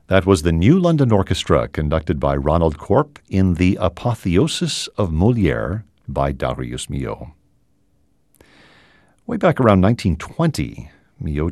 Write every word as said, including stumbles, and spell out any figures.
That was the New London Orchestra, conducted by Ronald Corp in The Apotheosis of Molière by Darius Milhaud. Way back around nineteen twenty, Milhaud